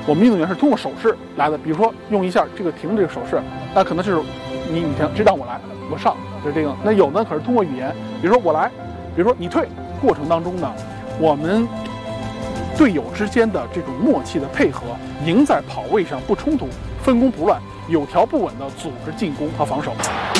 我们运动员是通过手势来的，比如说用一下这个停这个手势，那可能就是你停，这让我来，我上，就是这个。那有呢可是通过语言，比如说我来，比如说你退，过程当中呢，我们队友之间的这种默契的配合，赢在跑位上不冲突，分工不乱，有条不紊地组织进攻和防守。